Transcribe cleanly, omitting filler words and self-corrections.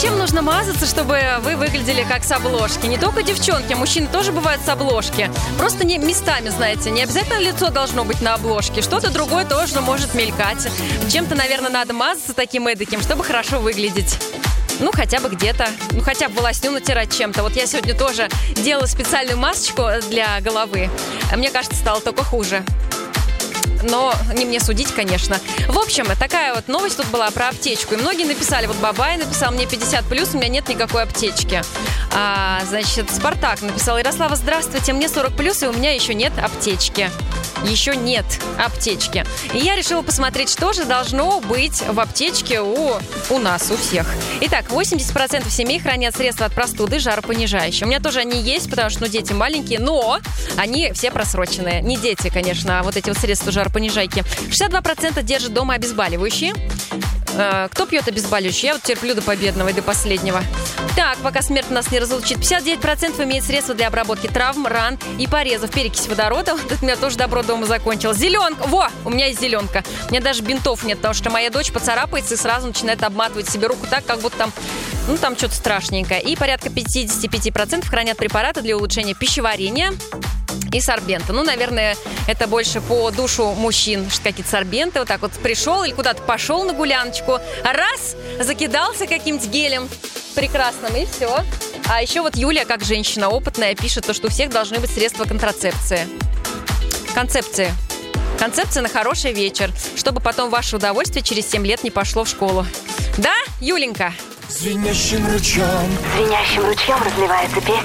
Чем нужно мазаться, чтобы вы выглядели как с обложки? Не только девчонки, мужчины тоже бывают с обложки. Просто не местами, знаете, не обязательно лицо должно быть на обложке. Что-то другое тоже может мелькать. Чем-то, наверное, надо мазаться таким эдаким, чтобы хорошо выглядеть. Ну, хотя бы где-то. Ну, хотя бы волосню натирать чем-то. Вот я сегодня тоже делала специальную масочку для головы. Мне кажется, стало только хуже. Но не мне судить, конечно. В общем, такая вот новость тут была про аптечку. И многие написали, вот Бабай написал, мне 50+, у меня нет никакой аптечки. Значит, Спартак написал, Ярослава, здравствуйте, мне 40+, и у меня еще нет аптечки. Еще нет аптечки. И я решила посмотреть, что же должно быть в аптечке у нас, у всех. Итак, 80% семей хранят средства от простуды, жаропонижающие. У меня тоже они есть, потому что, дети маленькие, но они все просроченные. Не дети, конечно, а вот эти вот средства жаропонижайки. 62% держат дома обезболивающие. Кто пьет обезболивающие? Я вот терплю до победного и до последнего. Так, пока смерть нас не разлучит. 59% имеет средства для обработки травм, ран и порезов. Перекись водорода. Вот это у меня тоже добро дома закончилось. Зеленка. Во! У меня есть зеленка. У меня даже бинтов нет, потому что моя дочь поцарапается и сразу начинает обматывать себе руку так, как будто там что-то страшненькое. И порядка 55% хранят препараты для улучшения пищеварения и сорбенты. Наверное, это больше по душу мужчин. Какие-то сорбенты. Вот так вот пришел или куда-то пошел на гуляночку. Раз, закидался каким-то гелем прекрасным, и все. А еще вот Юлия, как женщина опытная, пишет, что у всех должны быть средства контрацепции. Концепция на хороший вечер, чтобы потом ваше удовольствие через 7 лет не пошло в школу. Да, Юленька? Звенящим ручьем разливается песня.